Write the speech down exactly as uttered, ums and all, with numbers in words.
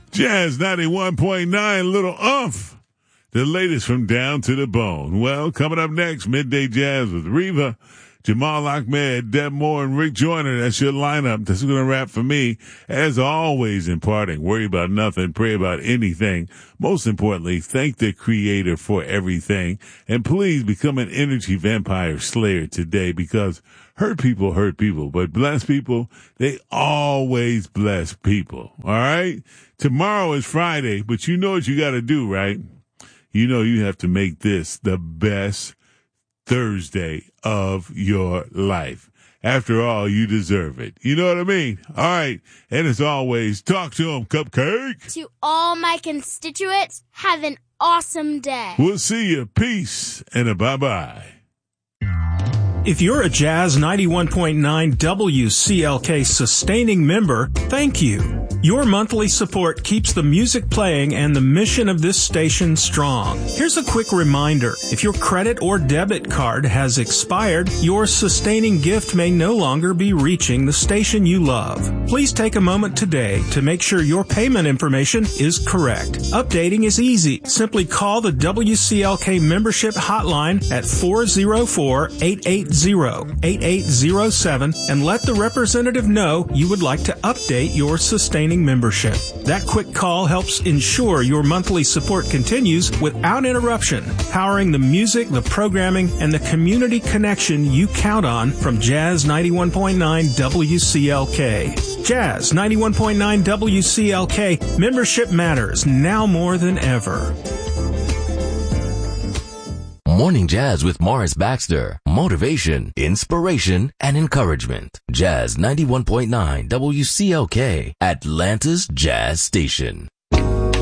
Jazz ninety-one point nine, little umph. The latest from Down to the Bone. Well, coming up next, Midday Jazz with Reva, Jamal Ahmed, Deb Moore, and Rick Joyner. That's your lineup. That's going to wrap for me. As always, in parting, worry about nothing, pray about anything. Most importantly, thank the Creator for everything. And please become an energy vampire slayer today, because hurt people hurt people, but bless people, they always bless people. All right? Tomorrow is Friday, but you know what you got to do, right? You know you have to make this the best Thursday of your life. After all, you deserve it. You know what I mean? All right. And as always, talk to them, Cupcake. To all my constituents, have an awesome day. We'll see you. Peace and a bye-bye. If you're a Jazz ninety-one point nine W C L K sustaining member, thank you. Your monthly support keeps the music playing and the mission of this station strong. Here's a quick reminder. If your credit or debit card has expired, your sustaining gift may no longer be reaching the station you love. Please take a moment today to make sure your payment information is correct. Updating is easy. Simply call the W C L K membership hotline at four oh four, eight eight zero, eight eight zero seven and let the representative know you would like to update your sustaining membership. That quick call helps ensure your monthly support continues without interruption, powering the music, the programming, and the community connection you count on from Jazz ninety-one point nine W C L K. Jazz ninety-one point nine W C L K, membership matters now more than ever. Morning Jazz with Morris Baxter. Motivation, inspiration, and encouragement. Jazz ninety-one point nine W C L K, Atlanta's Jazz Station.